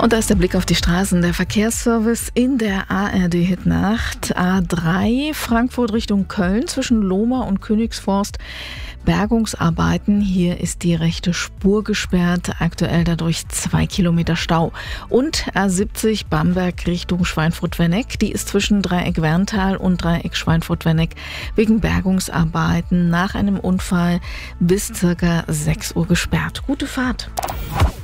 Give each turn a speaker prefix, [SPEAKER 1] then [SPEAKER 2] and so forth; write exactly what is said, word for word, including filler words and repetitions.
[SPEAKER 1] Und da ist der Blick auf die Straßen. Der Verkehrsservice in der A R D-Hitnacht. A drei, Frankfurt Richtung Köln zwischen Lohmar und Königsforst. Bergungsarbeiten. Hier ist die rechte Spur gesperrt. Aktuell dadurch zwei Kilometer Stau. Und A siebzig, Bamberg Richtung Schweinfurt-Wenneck. Die ist zwischen Dreieck-Werntal und Dreieck-Schweinfurt-Wenneck wegen Bergungsarbeiten nach einem Unfall bis circa sechs Uhr gesperrt. Gute Fahrt.